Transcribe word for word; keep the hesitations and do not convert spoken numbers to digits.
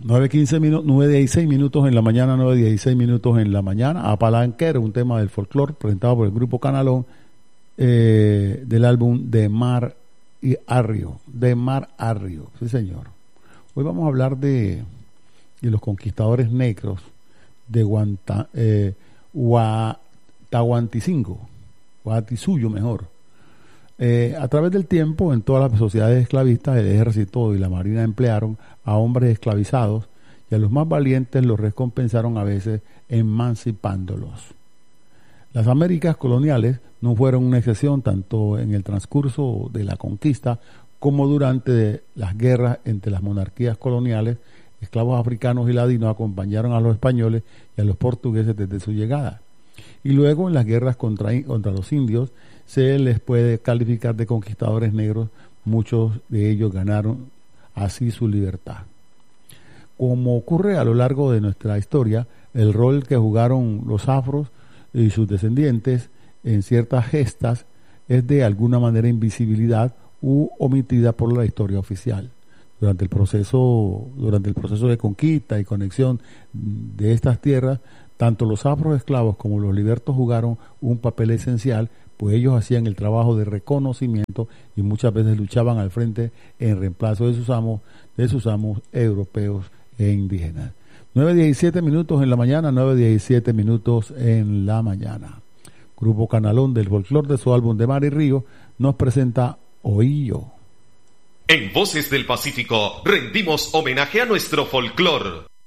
nueve quince minutos, nueve dieciséis minutos en la mañana, nueve dieciséis minutos en la mañana. Apalanquero, un tema del folclore presentado por el grupo Canalón, eh, del álbum De Mar y Arrio. De Mar Arrio, sí señor. Hoy vamos a hablar de, de los conquistadores negros de Guanta, eh, Tahuantincingo, Guatisuyo mejor. Eh, a través del tiempo, en todas las sociedades esclavistas, el ejército y la marina emplearon a hombres esclavizados y a los más valientes los recompensaron a veces emancipándolos. Las Américas coloniales no fueron una excepción tanto en el transcurso de la conquista como durante las guerras entre las monarquías coloniales. Esclavos africanos y ladinos acompañaron a los españoles y a los portugueses desde su llegada. Y luego en las guerras contra, contra los indios se les puede calificar de conquistadores negros. Muchos de ellos ganaron así su libertad. Como ocurre a lo largo de nuestra historia, el rol que jugaron los afros y sus descendientes en ciertas gestas es de alguna manera invisibilidad u omitida por la historia oficial. Durante el proceso, durante el proceso de conquista y conexión de estas tierras, tanto los afros esclavos como los libertos jugaron un papel esencial, pues ellos hacían el trabajo de reconocimiento y muchas veces luchaban al frente en reemplazo de sus amos, de sus amos europeos e indígenas. nueve diecisiete minutos en la mañana, nueve diecisiete minutos en la mañana. Grupo Canalón del folclore de su álbum De Mar y Río nos presenta Oíyo. En Voces del Pacífico rendimos homenaje a nuestro folclore.